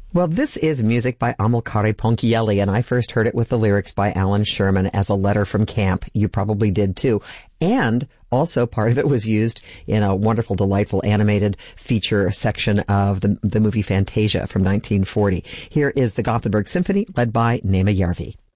Well, this is music by Amilcare Ponchielli, and I first heard it with the lyrics by Alan Sherman as a letter from camp. You probably did too. And also part of it was used in a wonderful, delightful animated feature section of the movie Fantasia from 1940. Here is the Gothenburg Symphony led by Nema Järvi.